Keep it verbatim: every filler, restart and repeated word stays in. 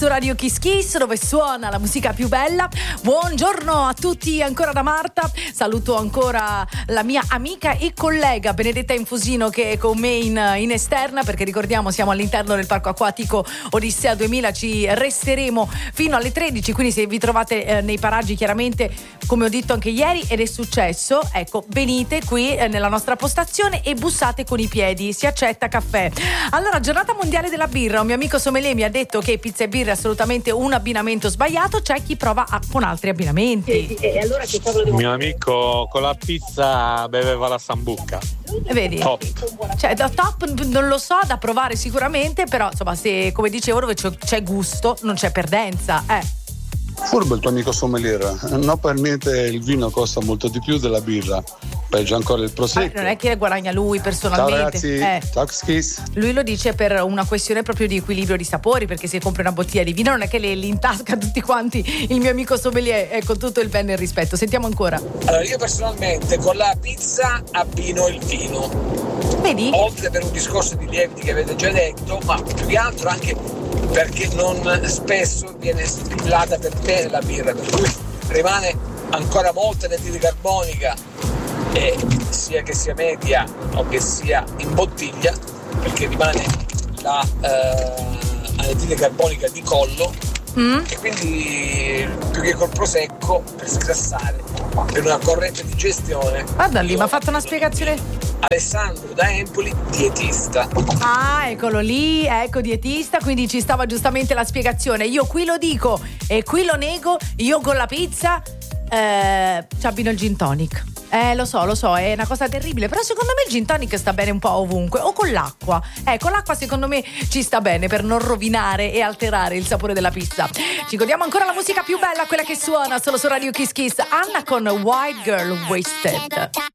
su Radio Kiss Kiss, dove suona la musica più bella. Buongiorno a tutti ancora da Marta. Saluto ancora la mia amica e collega Benedetta Infusino, che è con me in, in esterna, perché ricordiamo siamo all'interno del parco acquatico Odissea duemila, ci resteremo fino alle tredici, quindi se vi trovate eh, nei paraggi, chiaramente come ho detto anche ieri ed è successo, ecco, venite qui eh, nella nostra postazione e bussate con i piedi, si accetta caffè. Allora, giornata mondiale della birra, un mio amico sommelier mi ha detto che pizza e birra è assolutamente un abbinamento sbagliato, c'è chi prova a, con altri abbinamenti. E allora che cavolo devo... Mio amico con la pizza beveva la sambuca. Vedi? Top. Cioè, da top non lo so, da provare sicuramente, però insomma, se come dicevo dove c'è, c'è gusto non c'è perdenza, eh. Furbo il tuo amico sommelier, no, per niente il vino costa molto di più della birra, peggio ancora il prosecco. Eh, non è che guadagna lui personalmente. Ciao ragazzi, eh. ciao Kiss. Lui lo dice per una questione proprio di equilibrio di sapori, perché se compri una bottiglia di vino non è che le, li intasca tutti quanti il mio amico sommelier, eh, con tutto il bene e il rispetto. Sentiamo ancora. Allora, io personalmente con la pizza abbino il vino. Vedi? Oltre per un discorso di lieviti che avete già detto, ma più che altro anche perché non spesso viene spillata per bene la birra, per cui rimane ancora molta anidride carbonica, e sia che sia media o che sia in bottiglia, perché rimane la eh, anidride carbonica di collo, mm. e quindi più che col prosecco, per sgrassare, per una corretta digestione. Guarda lì, mi ha fatto una spiegazione. Alessandro da Empoli, dietista. Ah, eccolo lì, ecco, dietista, quindi ci stava giustamente la spiegazione. Io qui lo dico e qui lo nego, io con la pizza eh, ci abbino il gin tonic. Eh, lo so, lo so, è una cosa terribile, però secondo me il gin tonic sta bene un po' ovunque, o con l'acqua. Eh, con l'acqua secondo me ci sta bene per non rovinare e alterare il sapore della pizza. Ci godiamo ancora la musica più bella, quella che suona solo su Radio Kiss Kiss. Anna con White Girl Wasted.